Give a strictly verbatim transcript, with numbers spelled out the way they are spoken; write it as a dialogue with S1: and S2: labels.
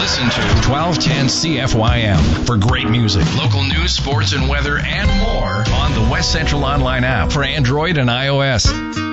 S1: Listen to twelve ten C F Y M for great music, local news, sports, and weather, and more on the West Central Online app for Android and iOS.